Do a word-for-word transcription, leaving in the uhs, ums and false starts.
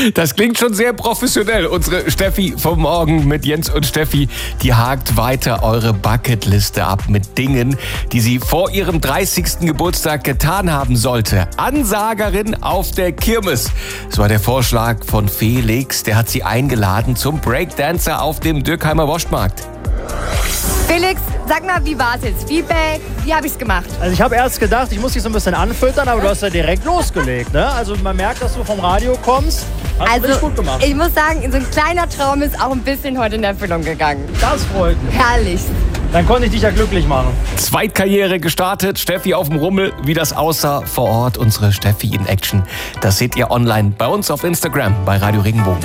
Das klingt schon sehr professionell. Unsere Steffi vom Morgen mit Jens und Steffi, die hakt weiter eure Bucketliste ab mit Dingen, die sie vor ihrem dreißigsten Geburtstag getan haben sollte. Ansagerin auf der Kirmes. Das war der Vorschlag von Felix. Der hat sie eingeladen zum Breakdancer auf dem Dürkheimer Wurstmarkt. Felix, sag mal, wie war es jetzt? Feedback, wie habe ich es gemacht? Also ich habe erst gedacht, ich muss dich so ein bisschen anfüttern, aber du hast ja direkt losgelegt, ne? Also man merkt, dass du vom Radio kommst. Hast du Also richtig gut gemacht. ich muss sagen, so ein kleiner Traum ist auch ein bisschen heute in Erfüllung gegangen. Das freut mich. Herrlich. Dann konnte ich dich ja glücklich machen. Zweitkarriere gestartet, Steffi auf dem Rummel. Wie das aussah vor Ort, unsere Steffi in Action. Das seht ihr online bei uns auf Instagram, bei Radio Regenbogen.